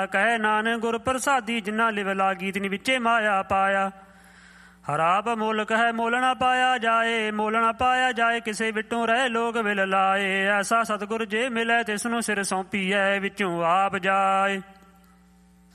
ਕਹਿ ਨਾਨਕ ਗੁਰ ਪ੍ਰਸਾਦੀ, ਜਿਨਾ ਲਿਵ ਲਾਗੀ ਤਿਨ ਵਿੱਚੇ ਮਾਇਆ ਪਾਇਆ। ਹਰਾਬ ਮੁਲਕ ਹੈ ਮੁੱਲ ਨਾ ਪਾਇਆ ਜਾਏ, ਮੁੱਲ ਨਾ ਪਾਇਆ ਜਾਏ ਕਿਸੇ ਵਿਟੋਂ ਰਹਿ ਲੋਕ ਵਿਲ ਲਾਏ। ਐਸਾ ਸਤਿਗੁਰ ਜੇ ਮਿਲੇ ਤਿਸਨੂੰ ਸਿਰ ਸੌਂਪੀਐ, ਵਿੱਚੋਂ ਆਪ ਜਾਏ।